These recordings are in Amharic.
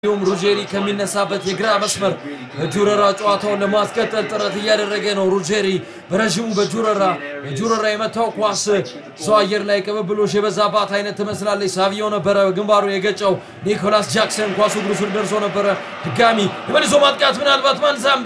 يوم روجيري ከሚነሳበት የግራ መስመር ጁረራ ጨዋታውን ለማስቀጠል ጥረት እያደረገ ነው ሩጀሪ በረጅሙ በጁረራ የመታው ኳስ ሰው አየር ላይ ቅብብሎሽ የበዛባት አይነት ትመስላለች ሳቪዮ ነበር ግንባሩ የገጨው ኒኮላስ ጃክሰን ኳሱ እግሩ ስር ደርሶ ነበር ድጋሚ የመልሶ ማጥቃት ምናልባት ማንዛምቢ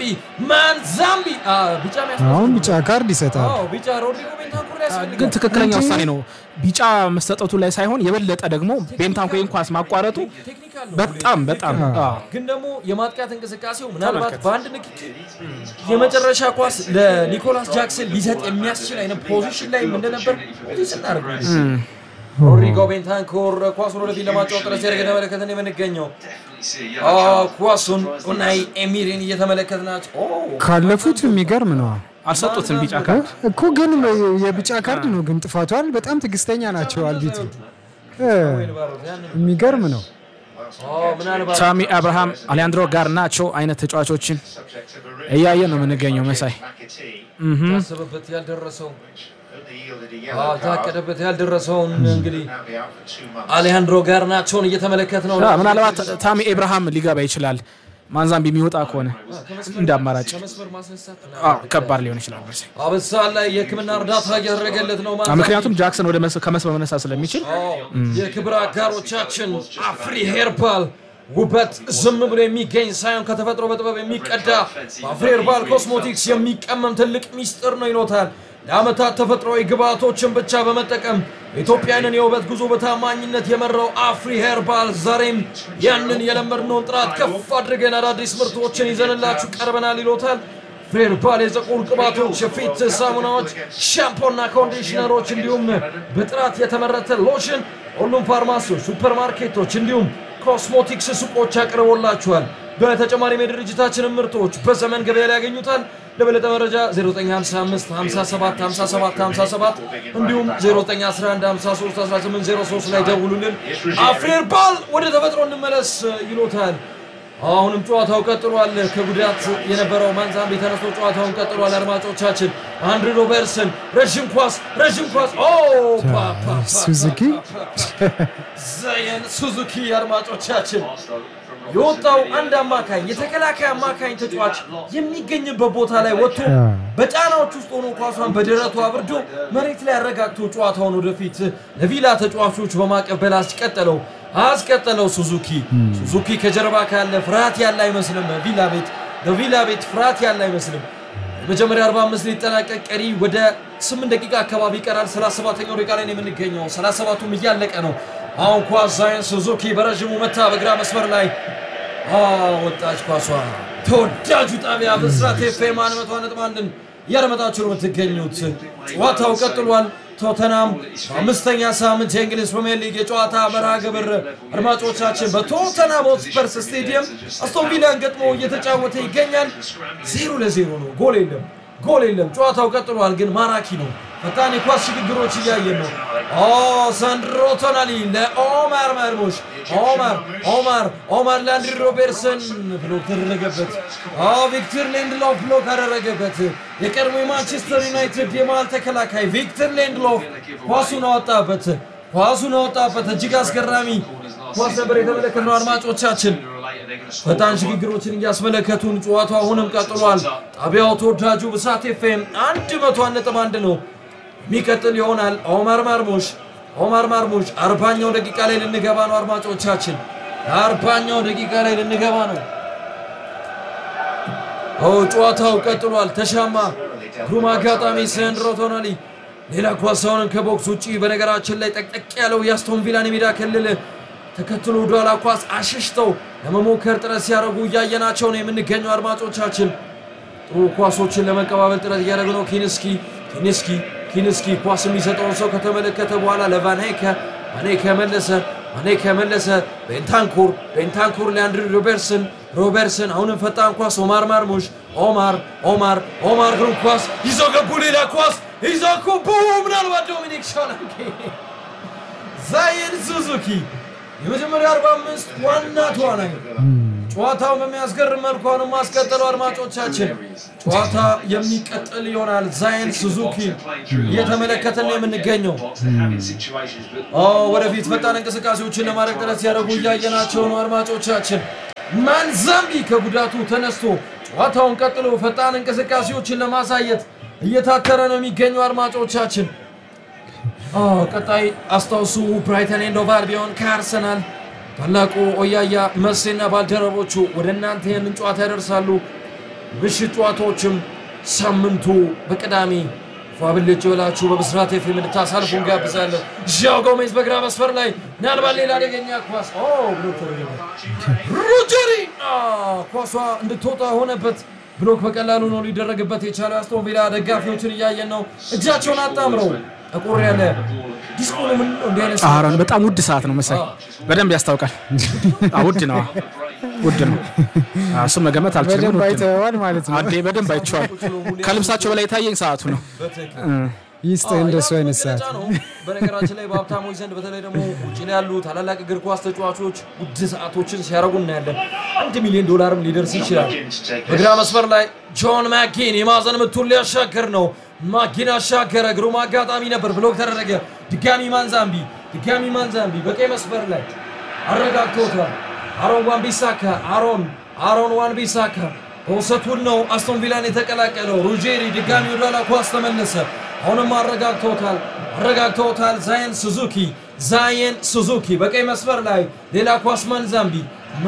ቢጫ ካርድ ይሰጣል ቢጫ ሮድሪጎ ቤንታንኩር ያስፈልጋል ግን ትክክለኛ ውሳኔ ነው ቢጫ መስጠቱ ላይ ሳይሆን የበለጠ ደግሞ ቤንታንኩርን ኳስ ማቋረጡ በጣም ግን ደግሞ የማጥቃት እንቅስቃሴው ምናልባት በአንድ ንክኪ የመጨረሻ ኳስ ለኒኮላስ ጃክሰን ሊሰጥ የሚያስችል አይነት ፖዚሽን ላይ እንደነበር ይሰጣል ሮድሪጎ ቤንታንኩር ኳሱን ወደፊት ለማጫወት ጥረት ያደረገ ተመለከተን የምንገኘው ኳሱን ኡናይ ኤሚሪን እየተመለከትናቸው ካለፉት የሚገርም ነው አልሰጡትም ቢጫ ካርድ እኮ ግን የቢጫ ካርድ ነው ግን ጥፋቷል በጣም ትግስተኛ ናቸው አልቢቱ የሚገርም ነው ሳሚ አብርሃም አሊያንድሮ ጋርናቾ አይነት ተጫዋቾችን እያየን ነው የምንገኘው መሳይ ታሰበበት ያልደረሰው ታቀደበት ያልደረሰው እንግዲህ አሊያንድሮ ጋርናቾን እየተመለከት ነው ምናልባት ታሚ አብርሃም ሊገባ ይችላል ማንዛምቢ የሚወጣ ከሆነ እንዳማራጭ ከባድ ሊሆን ይችላል መሳይ አበሳል ላይ የህክምና እርዳታ እያደረገለት ነው ምክንያቱም ጃክሰን ወደ ከመስመር መነሳት ስለሚችል የክብር አጋሮቻችን አፍሪ ሄርባል ውበት ዝም ብሎ የሚገኝ ሳይሆን ከተፈጥሮ በጥበብ የሚቀዳ አፍሪ ሄርባል ኮስሞቲክስ የሚቀመም ትልቅ ሚስጥር ነው ይኖታል ለአመታት ተፈጥሯዊ ግብአቶችን ብቻ በመጠቀም ኢትዮጵያንን የውበት ጉዞ በታማኝነት የመራው አፍሪ ሄርባል ዛሬም ያንን የለመድነውን ጥራት ከፍ አድርገን አዳዲስ ምርቶችን ይዘንላችሁ ቀርበናል ይሎታል አፍሪ ሄርባል የፀጉር ቅባቶች የፊት ሳሙናዎች ሻምፖና ኮንዲሽነሮች እንዲሁም በጥራት የተመረተ ሎሽን ሁሉም ፋርማሲዎች ሱፐርማርኬቶች እንዲሁም ኮስሞቲክስ ሱቆች ያቀርቡላችኋል በተጨማሪም የድርጅታችንን ምርቶች በዘመን ገበያ ላይ ያገኙታል ለበለጠ መረጃ 0955 57 57 57 እንዲሁም 0911 53 1803 ላይ ደውሉልን አፍሪ ሄርባል ወደ ተፈጥሮ እንመለስ ይሎታል አሁንም ጨዋታው ቀጥሏል ከጉዳት የነበረው ማንዛምቢ ተነስቶ ጨዋታውን ቀጥሏል አድማጮቻችን አንድሪ ሮበርትሰን ረጅም ኳስ ሱዙኪ ዘየን ሱዙኪ አድማጮቻችን የወጣው አንድ አማካኝ የተከላካይ አማካኝ ተጫዋች የሚገኝበት ቦታ ላይ ወጥቶ በጫናዎች ውስጥ ሆኖ ኳሷን በደረቱ አብርዶ መሬት ላይ አረጋግቶ ጨዋታውን ወደፊት ለቪላ ተጫዋቾች በማቀበል አስቀጠለው ሱዙኪ ከጀርባ ካለ ፍርሃት ያለ አይመስልም ቪላ ቤት ፍርሃት ያለ አይመስልም በመጀመሪያ 45 ሊጠናቀቅ ቀሪ ወደ 8 ደቂቃ አካባቢ ይቀራል 37ኛው ደቂቃ ላይ ነው የምንገኘው 37ቱም እያለቀ ነው አሁን ኳስ ዛይን ሱዙኪ በረጅሙ መታ በግራ መስመር ላይ ወጣች ኳሷ ተወዳጁ ጣቢያ በስራት ኤፍኤም 101.1 ያረመጣችሁ ነው የምትገኙት ጨዋታው ቀጥሏል ቶተናም በአምስተኛ ሳምንት የእንግሊዝ ፕሪሚየር ሊግ የጨዋታ መርሃ ግብር አድማጮቻችን በቶተናም ሆትስፐርስ ስቴዲየም አስቶን ቪላን ገጥሞ እየተጫወተ ይገኛል 0-0 ነው ጎል የለም ጨዋታው ቀጥሏል ግን ማራኪ ነው ፈጣን የኳስ ሽግግሮች እያየን ነው ሳንድሮ ቶናሊ ለኦማር መርሙሽ ኦማር ለአንድሪ ሮበርትሰን ብሎክ ተደረገበት ቪክተር ሊንድሎፍ ብሎክ አደረገበት የቀድሞ የማንቸስተር ዩናይትድ የመሃል ተከላካይ ቪክተር ሊንድሎፍ ኳሱን አወጣበት እጅግ አስገራሚ ኳስ ነበር የተመለከትነው አድማጮቻችን ፈጣን ሽግግሮችን እያስመለከቱን ጨዋታው አሁንም ቀጥሏል ጣቢያው ተወዳጁ ብስራት ኤፍኤም 101.1 ነው ሚቀጥል ይሆናል ኦማር ማርሙሽ 40ኛው ደቂቃ ላይ ልንገባ ነው አድማጮቻችን 40ኛው ደቂቃ ላይ ልንገባ ነው ጨዋታው ቀጥሏል ተሻማ ግሩም አጋጣሚ ሳንድሮ ቶናሊ ሌላ ኳስውን ከቦክስ ውጪ በነገራችን ላይ ጠቅጠቅ ያለው የአስቶን ቪላን ሜዳ ክልል ተከትሎ ዶላ ኳስ አሽሽተው ለመሞከር ጥረት ሲያደርጉ እያየናቸው ነው የምንገኘው አድማጮቻችን ጥሩ ኳሶችን ለመቀባበል ጥረት እያደረጉ ነው ኪንስኪ ኳስ የሚሰጠውን ሰው ከተመለከተ በኋላ ለቫኔከ መለሰ ቤንታንኩር ለአንድሪ ሮበርትሰን አሁንም ፈጣን ኳስ ኦማር ማርሙሽ ኦማር ግሩም ኳስ ይዘው ገቡ ሌላ ኳስ ምናልባት ዶሚኒክ ሾላንኬ ዛይን ሱዙኪ የመጀመሪያ 45 ዋና ተዋናይ ጨዋታው በሚያስገርም መልኩ አሁንም ማስቀጠሉ አድማጮቻችን ጨዋታ የሚቀጥል ይሆናል ዛየን ሱዙኪ እየተመለከተን የምንገኘው ወደፊት ፈጣን እንቅስቃሴዎችን ለማድረግ ጥረት ሲያደርጉ እያየናቸው ነው አድማጮቻችን ማንዛምቢ ከጉዳቱ ተነስቶ ጨዋታውን ቀጥሎ ፈጣን እንቅስቃሴዎችን ለማሳየት እየታተረ ነው የሚገኘው አድማጮቻችን ቀጣይ አስታውሱ ብራይተን ኤንድ ሆቭ አልቢዮን ከአርሰናል ታላቁ ኦያያ መሴና ባልደረቦቹ ወደ እናንተ ይህንን ጨዋታ ያደርሳሉ ምሽት ጨዋታዎችም ሳምንቱ በቅዳሜ ፋብልጭ ብላችሁ በብስራት ኤፍኤም እንድታሳልፉ እንጋብዛለን ዣኦ ጎሜዝ በግራ መስመር ላይ ምናልባት ሌላ አደገኛ ኳስ ሩጀሪ ኳሷ እንድትወጣ ሆነበት ብሎክ በቀላሉ ነው ሊደረግበት የቻለው አስቶን ቪላ ደጋፊዎችን እያየን ነው እጃቸውን አጣምረው አቆር ያለ ዲስኮኑ ምን እንደሆነ አራን በጣም ውድ ሰዓት ነው መሳይ በደንብ ያስታውቃል ውድ ነው እሱ መገመት አልችልም በደንብ አይተዋል ማለት ነው አዴ በደንብ አይቻል ከልብሳቸው በላይ ታየኝ ሰዓቱ ነው ይስጥ እንደሱ አይነት ሰዓት በነገራችን ላይ በሀብታሞች ዘንድ በተለይ ደግሞ ውጪ ላይ ያሉ ታላላቅ እግር ኳስ ተጫዋቾች ውድ ሰዓቶችን ሲያረጉ እናያለን $1 ሚሊዮን ሊደርስ ይችላል በግራ መስመር ላይ ጆን ማኪን የማዘን ምቱን ሊያሻገር ነው ማኪን አሻገረ ግሩም አጋጣሚ ነበር ብሎክ ተደረገ ድጋሚ ማንዛምቢ በቀይ መስመር ላይ አረጋግጦታል አሮን ዋን-ቢሳካ ወሰቱን ነው አስቶን ቪላን የተቀላቀለው ሩጀሪ ድጋሚ ወደላ ኳስ ተመለሰ አሁንም አረጋግጦታል ዛየን ሱዙኪ በቀይ መስመር ላይ ሌላ ኳስ ማንዛምቢ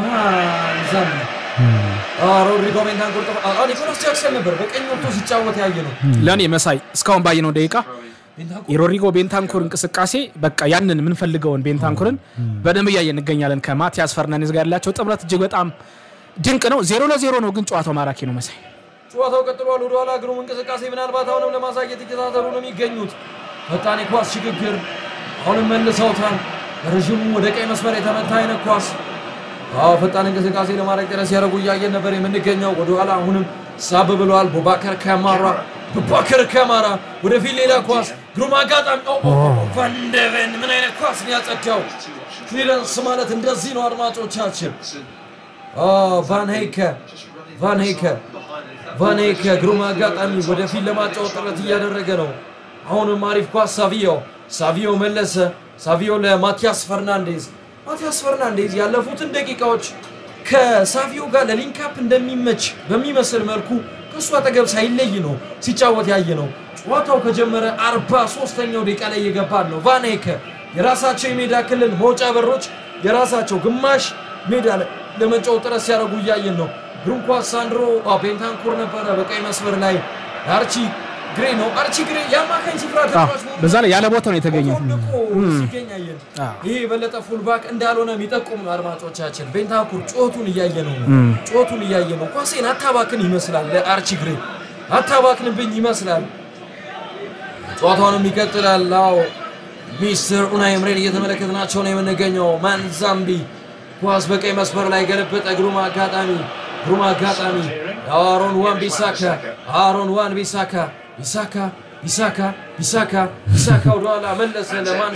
ሮድሪጎ ቤንታንኩር ኒኮላስ ጃክሰን ነበር በቀኝ ወጥቶ ሲጫወት ያየነው ለኔ መሳይ እስካሁን ባየነው ደቂቃ የሮድሪጎ ቤንታንኩር እንቅስቃሴ በቃ ያንን ምን ፈልገውን ቤንታንኩርን በደንብ ያየን እንገኛለን ከማቲያስ ፈርናንዴዝ ጋር ያላቸው ጥምረት እጅግ በጣም ድንቅ ነው 0-0 ነው ግን ጨዋታው ማራኪ ነው መሳይ ጨዋታው ቀጥሏል ወደኋላ ግሩም እንቅስቃሴ ምናልባት አሁንም ለማሳየት እየታተሩ ነው የሚገኙት ፈጣን ኳስ ሽግግር አሁንም መልሰውታል ረጅሙ ወደ ቀይ መስመር የተመታ አይነት ኳስ ፈጣን እንቅስቃሴ ለማድረግ ጥረት ሲያደርጉ እያየን ነበር የምንገኘው ወደኋላ አሁንም ሳብ ብለዋል ቡባከር ካማራ ወደፊት ሌላ ኳስ ግሩም አጋጣሚ ቫንደቨን ምን አይነት ኳስ ነው ያጸዳው ክሊረንስ ማለት እንደዚህ ነው አድማጮቻችን ቫን ሄይከ ግሩም አጋጣሚ ወደፊት ለማጫወት ጥረት እያደረገ ነው አሁንም አሪፍ ኳስ ሳቪዮ መለሰ ሳቪዮ ለማቲያስ ፈርናንዴዝ ያለፉትን ደቂቃዎች ከሳቪዮ ጋር ለሊንካፕ እንደሚመች በሚመስል መልኩ ከሱ አጠገብ ሳይለይ ነው ሲጫወት ያየነው ጨዋታው ከጀመረ 43ኛው ደቂቃ ላይ የገባን ነው ቫን ሄይከ የራሳቸው የሜዳ ክልል መውጫ በሮች የራሳቸው ግማሽ ሜዳ ለመጫወት ጥረት ሲያደርጉ እያየን ነው ግሩም ኳስ ሳንድሮ ቤንታንኩር ነበረ በቀይ መስመር ላይ አርቺ ግሬ ያማካኝ ስፍራ ተጫዋች ነው በዛ ላይ ያለ ቦታው ነው የተገኘው ይሄ በለጠ ፉልባክ እንዳልሆነ የሚጠቁም ነው አድማጮቻችን ቤንታንኩር ጮቱን እያየነው ኳሴን አታባክን ይመስላል ለአርቺ ግሬ አታባክንብኝ ይመስላል ጨዋታውንም ይቀጥላል ሚስተር ኡናይ ኤምሬን እየተመለከትናቸው ነው የምንገኘው ማንዛምቢ ኳስ በቀይ መስመር ላይ ገለበጠ ግሩም አጋጣሚ አሮን ዋን-ቢሳካ ወደኋላ መለሰ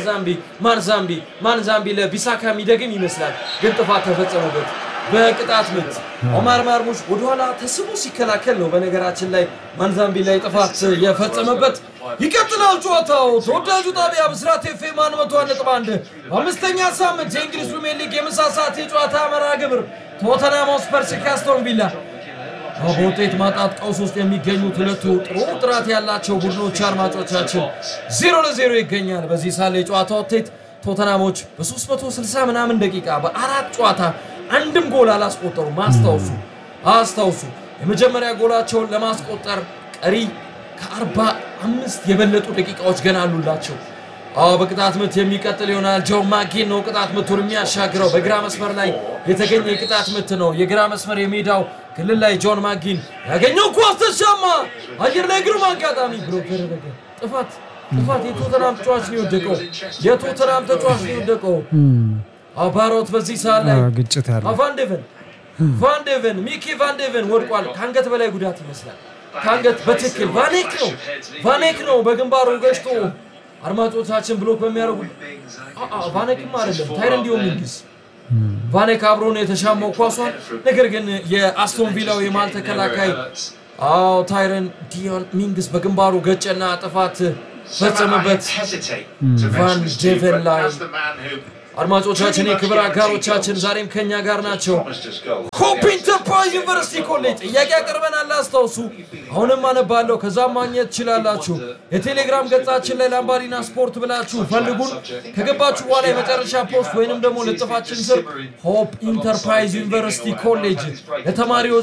ለማንዛምቢ ለቢሳካ የሚደግም ይመስላል ግን ጥፋት ተፈጸመበት በቅጣት ምት ኦማር ማርሙሽ ወደኋላ ተስቦ ሲከላከል ነው በነገራችን ላይ ማንዛምቢ ላይ ጥፋት የፈጸመበት ይቀጥላል ጨዋታው ተወዳጁ ጣቢያ ብስራት ኤፍኤም 101.1 በአምስተኛ ሳምንት የእንግሊዝ ፕሪሚየር ሊግ የምሳ ሰዓት የጨዋታ መርሃ ግብር ቶተንሃም ሆትስፐርስ ከአስቶን ቪላ በውጤት ማጣት ቀውስ ውስጥ የሚገኙት ሁለቱ ጥሩ ጥራት ያላቸው ቡድኖች አድማጮቻችን 0-0 ይገኛል በዚህ ሳለ የጨዋታ ውጤት ቶተንሃሞች በ360 ምናምን ደቂቃ በአራት ጨዋታ አንድም ጎል አላስቆጠሩም አስታውሱ የመጀመሪያ ጎላቸውን ለማስቆጠር ቀሪ ከ45 የበለጡ ደቂቃዎች ገና አሉላቸው በቅጣት ምት የሚቀጥል ይሆናል ጆን ማኪን ነው ቅጣት ምቱን የሚያሻግረው በግራ መስመር ላይ የተገኘ ቅጣት ምት ነው የግራ መስመር የሜዳው ክልል ላይ ጆን ማኪን ያገኘው ኳስ ተሻማ አየር ላይ ግሩም አጋጣሚ ብሎክ ተደረገ ጥፋት የቶተንሃም ተጫዋች ነው የወደቀው ባሮት በዚህ ሰዓት ላይ ግጭት አለ ቫንደቨን ሚኪ ቫንደቨን ወድቋል ካንገት በላይ ጉዳት ይመስላል ካንገት በትክክል ቫኔክ ነው በግንባሩ ገጭቶ አድማጮቻችን ብሎክ በሚያደርጉ ቫኔክም አይደለም ታይረን ዲዮሚንግስ ቫኔክ አብሮ ነው የተሻማው ኳሷን ነገር ግን የአስቶን ቪላው የማል ተከላካይ ታይረን ዲዮሚንግስ በግንባሩ ገጨና ጥፋት ፈጸመበት ቫን ዴቨን ላይ አድማጮቻችን የክብር አጋሮቻችን ዛሬም ከኛ ጋር ናቸው ሆፕ ኢንተርፕራይዝ ዩኒቨርሲቲ ኮሌጅ ጥያቄ ያቀርበናል አስተውሱ አሁንም አነባለሁ ከዛም ማግኘት ይችላልላችሁ የቴሌግራም ገጻችን ላይ ላምባዲና ስፖርት ብላችሁ ፈልጉን ከገባችሁ በኋላ የመጨረሻ ፖስት ወይንም ደግሞ ለጥፋችን ስር ሆፕ ኢንተርፕራይዝ ዩኒቨርሲቲ ኮሌጅ ለተማሪዎች